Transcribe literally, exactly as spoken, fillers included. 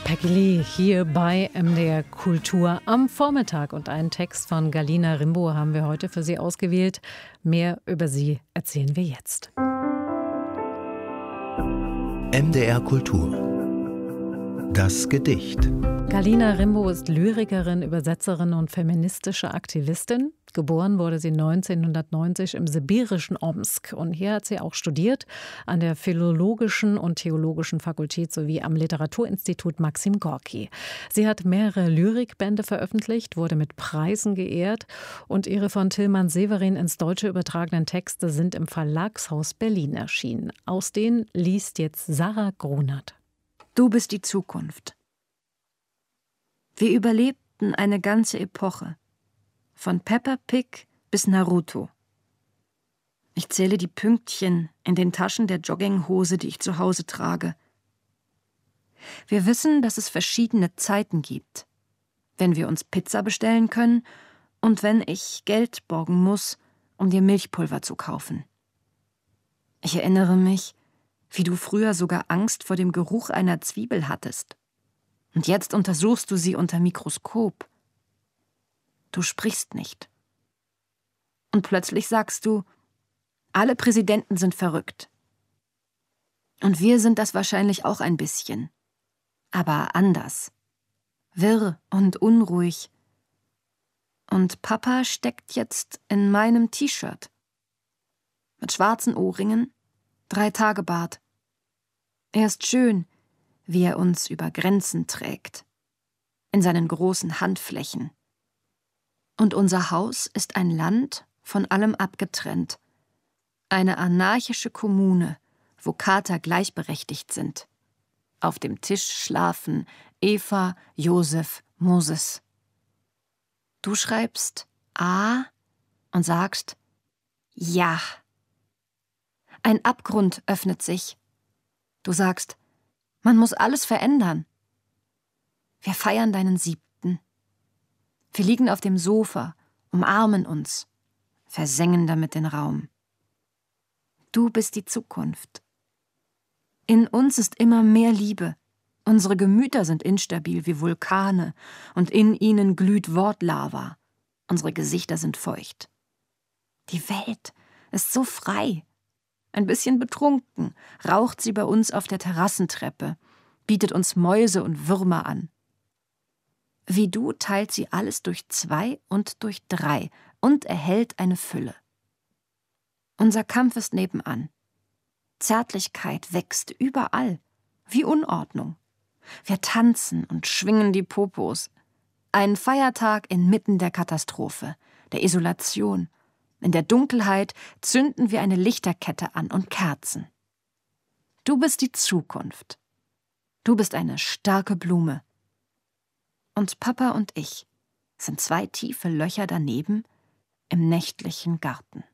Peggy Lee hier bei M D R Kultur am Vormittag. Und einen Text von Galina Rimbo haben wir heute für Sie ausgewählt. Mehr über sie erzählen wir jetzt. M D R Kultur. Das Gedicht. Galina Rimbo ist Lyrikerin, Übersetzerin und feministische Aktivistin. Geboren wurde sie neunzehnhundertneunzig im sibirischen Omsk. Und hier hat sie auch studiert an der Philologischen und Theologischen Fakultät sowie am Literaturinstitut Maxim Gorki. Sie hat mehrere Lyrikbände veröffentlicht, wurde mit Preisen geehrt. Und ihre von Tilman Severin ins Deutsche übertragenen Texte sind im Verlagshaus Berlin erschienen. Aus denen liest jetzt Sarah Grunert. Du bist die Zukunft. Wir überlebten eine ganze Epoche. Von Peppa Pig bis Naruto. Ich zähle die Pünktchen in den Taschen der Jogginghose, die ich zu Hause trage. Wir wissen, dass es verschiedene Zeiten gibt. Wenn wir uns Pizza bestellen können und wenn ich Geld borgen muss, um dir Milchpulver zu kaufen. Ich erinnere mich, wie du früher sogar Angst vor dem Geruch einer Zwiebel hattest. Und jetzt untersuchst du sie unter Mikroskop. Du sprichst nicht. Und plötzlich sagst du, alle Präsidenten sind verrückt. Und wir sind das wahrscheinlich auch ein bisschen. Aber anders. Wirr und unruhig. Und Papa steckt jetzt in meinem T-Shirt. Mit schwarzen Ohrringen, drei Tage Bart. Er ist schön, wie er uns über Grenzen trägt. In seinen großen Handflächen. Und unser Haus ist ein Land von allem abgetrennt. Eine anarchische Kommune, wo Kater gleichberechtigt sind. Auf dem Tisch schlafen Eva, Josef, Moses. Du schreibst A und sagst Ja. Ein Abgrund öffnet sich. Du sagst, man muss alles verändern. Wir feiern deinen Siebten. Wir liegen auf dem Sofa, umarmen uns, versengen damit den Raum. Du bist die Zukunft. In uns ist immer mehr Liebe. Unsere Gemüter sind instabil wie Vulkane und in ihnen glüht Wortlava. Unsere Gesichter sind feucht. Die Welt ist so frei. Ein bisschen betrunken raucht sie bei uns auf der Terrassentreppe, bietet uns Mäuse und Würmer an. Wie du teilt sie alles durch zwei und durch drei und erhält eine Fülle. Unser Kampf ist nebenan. Zärtlichkeit wächst überall, wie Unordnung. Wir tanzen und schwingen die Popos. Ein Feiertag inmitten der Katastrophe, der Isolation. In der Dunkelheit zünden wir eine Lichterkette an und Kerzen. Du bist die Zukunft. Du bist eine starke Blume. Und Papa und ich sind zwei tiefe Löcher daneben im nächtlichen Garten.